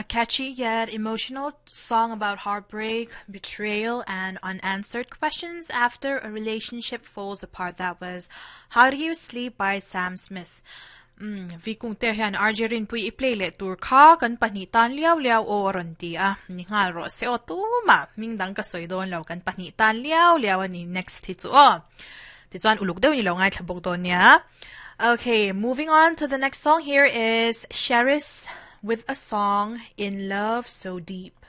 A catchy yet emotional song about heartbreak, betrayal, and unanswered questions after a relationship falls apart. That was How Do You Sleep by Sam Smith. Vi kung te hian RJ rin pui i-play le tur ka kan panitan liao liao o oronti ni ngal ro se o tuma mingdang ka soy don law kan panitan liao liao ni next hit o. Tizuan uluk daw ni law ngay tlabog don niya. Okay, moving on to the next song. Here is Sheris with a song In Love So Deep.